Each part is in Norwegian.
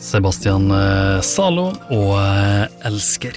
Sebastian Salo og Elsker.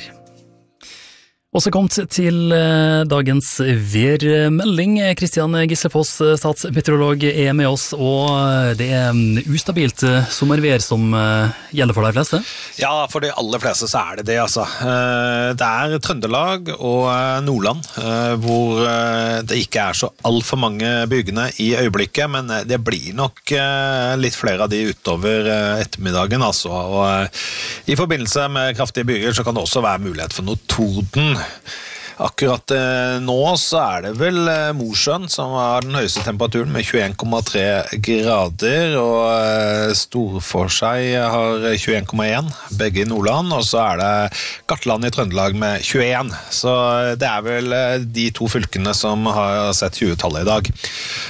Også kommet til dagens værmelding. Kristian Gislefoss, statsmeteorolog, med oss, og det ustabilt sommervær som gjelder for de fleste? Ja, for de aller fleste så det det, altså. Det Trøndelag og Nordland, hvor det ikke så alt for mange bygene i øyeblikket, men det blir nok litt flere av de utover ettermiddagen, altså. Og i forbindelse med kraftige byger så kan det også være mulighet for noe torden. Akkurat nå så det vel Mosjøen som har den høyeste temperaturen med 21,3 grader, og Storforskjei har 21,1, begge i Nordland, og så det Gartland i Trøndelag med 21. Så det vel de to fylkene som har sett 20-tallet i dag.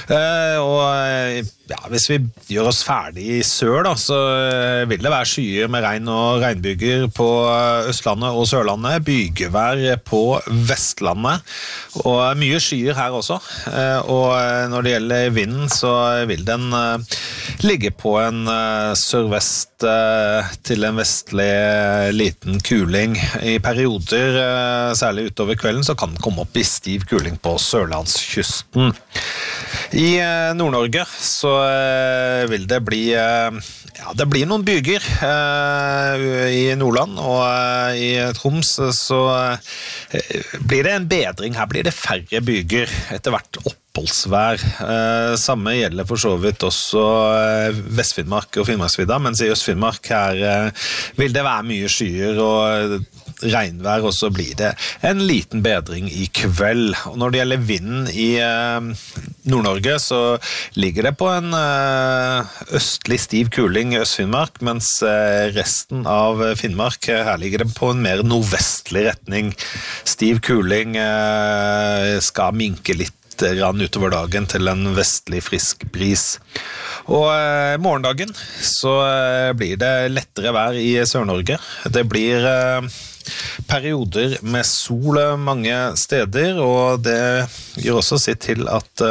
Og ja, hvis vi gjør oss ferdig i sør da, så vil det være skyer med regn og regnbyger på Østlandet og Sørlandet, bygevær på Vestlandet, og mye skyer her også. Og når det gjelder vinden, så vil den ligge på en sørvest til en vestlig liten kuling. I perioder, særlig utover kvelden, så kan den komme opp i stiv kuling på Sørlandskysten. I Nord-Norge så vil det bli det blir noen byger i Nordland, og i Troms så blir det en bedring. Her blir det færre byger etter hvert oppholdsvær. Samme gjelder for så vidt også Vest-Finnmark og Finnmarksvidda, mens i Øst-Finnmark her vil det være mye skyer og regnvær, og så blir det en liten bedring i kveld. Og når det gjelder vinden i Nord-Norge, så ligger det på en østlig stiv kuling i Øst-Finnmark, mens resten av Finnmark, her ligger det på en mer nordvestlig retning. Stiv kuling skal minke litt utover dagen til en vestlig frisk bris. Og morgendagen så blir det lettere vær i Sør-Norge. Det blir perioder med sol mange steder, og det gjør også sitt til at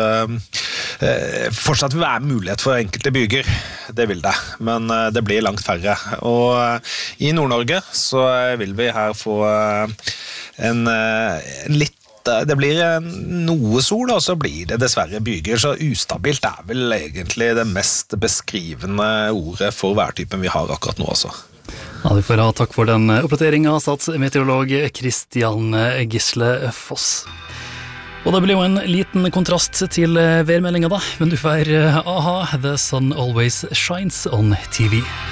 fortsatt vil være mulighet for enkelte byger. Det vil det, men det blir langt færre. Og i Nord-Norge så vil vi her få en litt det blir noe sol, og så blir det dessverre byger, så ustabilt vel egentlig det mest beskrivende ordet for værtypen vi har akkurat nå, altså. Ja, du får ha takk for den oppdateringen, statsmeteorolog Kristian Gislefoss. Og det blir jo en liten kontrast til værmeldingen da, men du får aha, The Sun Always Shines on TV.